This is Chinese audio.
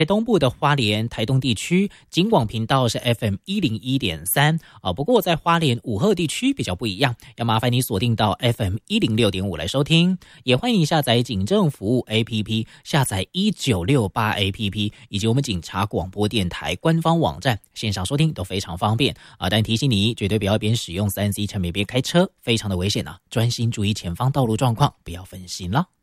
在东部的花莲、台东地区，警广频道是 FM 101.3啊。不过在花莲武鹤地区比较不一样，要麻烦你锁定到 FM 106.5来收听。也欢迎下载警政服务 APP， 下载1968 APP， 以及我们警察广播电台官方网站，线上收听都非常方便啊。但提醒你，绝对不要边使用3C 产品边开车，非常的危险啊！专心注意前方道路状况，不要分心了。